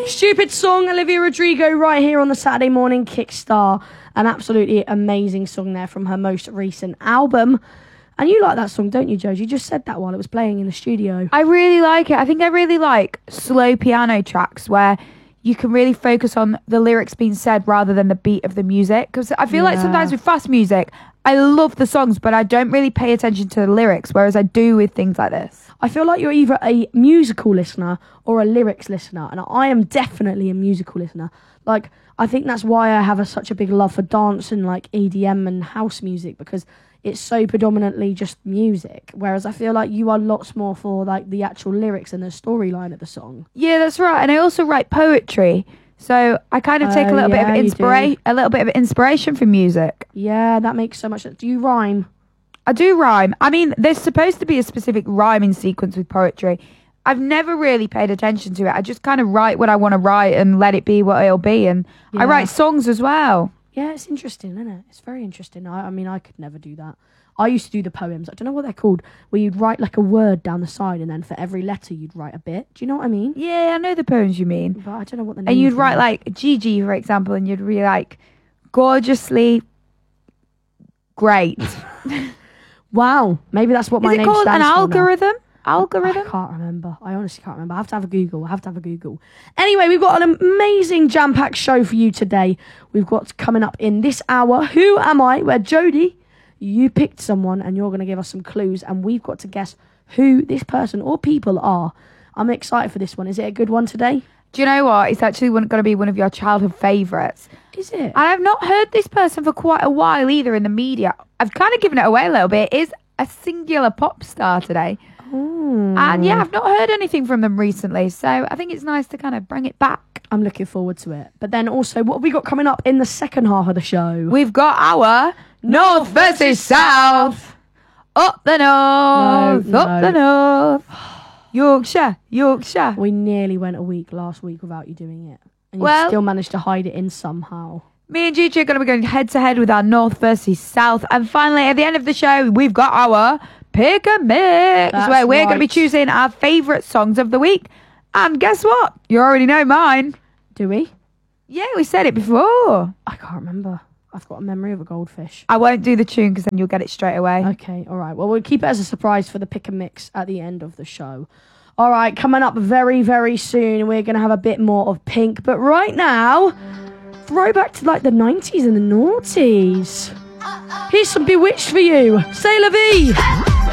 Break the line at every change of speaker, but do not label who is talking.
Stupid Song, Olivia Rodrigo, right here on the Saturday Morning Kickstar. An absolutely amazing song there from her most recent album. And you like that song, don't you, Joe? You just said that while it was playing in the studio.
I really like it. I think I really like slow piano tracks where you can really focus on the lyrics being said rather than the beat of the music. Because I feel like sometimes with fast music, I love the songs, but I don't really pay attention to the lyrics, whereas I do with things like this.
I feel like you're either a musical listener or a lyrics listener, and I am definitely a musical listener. Like, I think that's why I have such a big love for dance and like EDM and house music, because it's so predominantly just music, whereas I feel like you are lots more for like the actual lyrics and the storyline of the song.
Yeah, that's right. And I also write poetry, so I kind of take a little bit of inspiration from music.
Yeah, that makes so much sense. Do you rhyme?
I do rhyme. I mean, there's supposed to be a specific rhyming sequence with poetry. I've never really paid attention to it. I just kind of write what I want to write and let it be what it'll be. And I write songs as well.
Yeah, it's interesting, isn't it? It's very interesting. I mean, I could never do that. I used to do the poems. I don't know what they're called, where you'd write like a word down the side, and then for every letter you'd write a bit. Do you know what I mean?
Yeah, I know the poems you mean.
But I don't know what the name.
And you'd write like Gigi, for example, and you'd be like, gorgeously great.
Wow, maybe that's what my name stands for. Is it called an
algorithm?
I can't remember. I honestly can't remember. I have to have a Google. Anyway, we've got an amazing jam-packed show for you today. We've got coming up in this hour, Who Am I? Where Jodie, you picked someone and you're going to give us some clues, and we've got to guess who this person or people are. I'm excited for this one. Is it a good one today?
Do you know what? It's actually going to be one of your childhood favourites.
Is it?
I have not heard this person for quite a while either in the media. I've kind of given it away a little bit. It is a singular pop star today.
Ooh.
And yeah, I've not heard anything from them recently, so I think it's nice to kind of bring it back.
I'm looking forward to it. But then also, what have we got coming up in the second half of the show?
We've got our North versus South. Up the North, up the North. Yorkshire.
We nearly went a week last week without you doing it. And you still managed to hide it in somehow.
Me and Gigi are going to be going head to head with our North versus South. And finally, at the end of the show, we've got our Pick a Mix, where we're going to be choosing our favourite songs of the week. And guess what? You already know mine.
Do we?
Yeah, we said it before.
I can't remember. I've got a memory of a goldfish.
I won't do the tune because then you'll get it straight away.
Okay, all right. Well, we'll keep it as a surprise for the Pick a Mix at the end of the show. All right, coming up very, very soon, we're going to have a bit more of Pink. But right now, throwback to like the 90s and the noughties. Here's some Bewitched for you. C'est la vie!